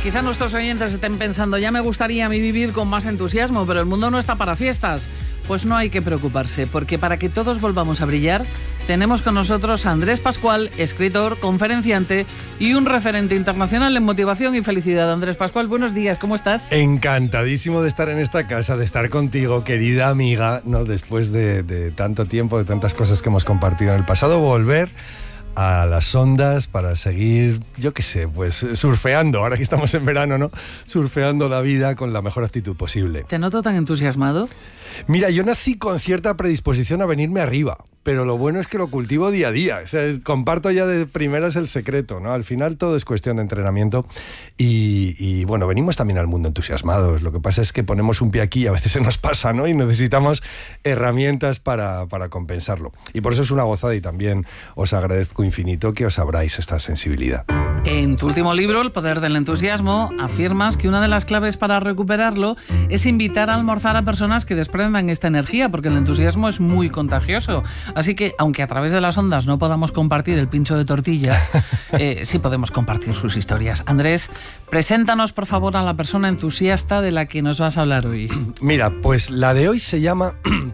Quizá nuestros oyentes estén pensando, ya me gustaría a mí vivir con más entusiasmo, pero el mundo no está para fiestas. Pues no hay que preocuparse, porque para que todos volvamos a brillar, tenemos con nosotros a Andrés Pascual, escritor, conferenciante y un referente internacional en motivación y felicidad. Andrés Pascual, buenos días, ¿cómo estás? Encantadísimo de estar en esta casa, de estar contigo, querida amiga, ¿no? Después de tanto tiempo, de tantas cosas que hemos compartido en el pasado, volver a las ondas para seguir, yo qué sé, pues surfeando, ahora que estamos en verano, ¿no? Surfeando la vida con la mejor actitud posible. ¿Te noto tan entusiasmado? Mira, yo nací con cierta predisposición a venirme arriba, pero lo bueno es que lo cultivo día a día. O sea, comparto ya de primeras el secreto, ¿no? Al final todo es cuestión de entrenamiento y bueno, venimos también al mundo entusiasmados. Lo que pasa es que ponemos un pie aquí y a veces se nos pasa, ¿no? Y necesitamos herramientas para compensarlo. Y por eso es una gozada y también os agradezco infinito que os abráis esta sensibilidad. En tu último libro, El poder del entusiasmo, afirmas que una de las claves para recuperarlo es invitar a almorzar a personas que desprendan esta energía, porque el entusiasmo es muy contagioso. Así que, aunque a través de las ondas no podamos compartir el pincho de tortilla, sí podemos compartir sus historias. Andrés, preséntanos, por favor, a la persona entusiasta de la que nos vas a hablar hoy. Mira, pues la de hoy se llama,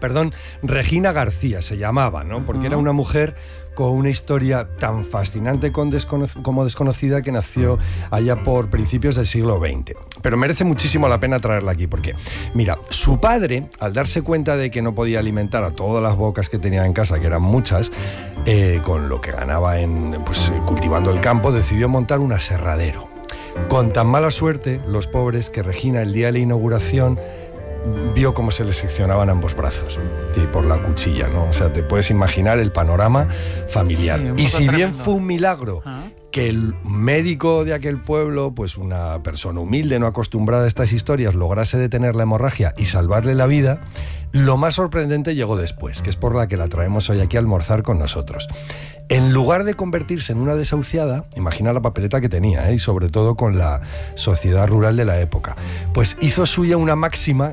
Regina García, se llamaba, ¿no? Porque era una mujer con una historia tan fascinante como desconocida, que nació allá por principios del siglo XX. Pero merece muchísimo la pena traerla aquí, porque, mira, su padre, al darse cuenta de que no podía alimentar a todas las bocas que tenía en casa, que eran muchas, con lo que ganaba cultivando el campo, decidió montar un aserradero. Con tan mala suerte, los pobres, que Regina, el día de la inauguración, vio cómo se le seccionaban ambos brazos por la cuchilla, ¿no? O sea, te puedes imaginar el panorama familiar. Sí, y si tremendo. Bien fue un milagro que el médico de aquel pueblo, pues una persona humilde, no acostumbrada a estas historias, lograse detener la hemorragia y salvarle la vida, lo más sorprendente llegó después, que es por la que la traemos hoy aquí a almorzar con nosotros. En lugar de convertirse en una desahuciada, imagina la papeleta que tenía, y sobre todo con la sociedad rural de la época, pues hizo suya una máxima